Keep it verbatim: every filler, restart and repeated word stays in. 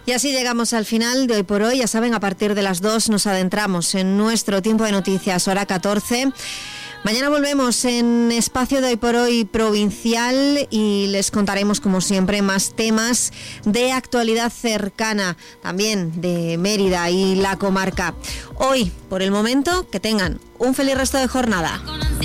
Y así llegamos al final de Hoy por Hoy. Ya saben, a partir de las dos nos adentramos en nuestro tiempo de noticias, hora catorce. Mañana volvemos en Espacio de Hoy por Hoy provincial y les contaremos, como siempre, más temas de actualidad cercana, también de Mérida y la comarca. Hoy, por el momento, que tengan un feliz resto de jornada.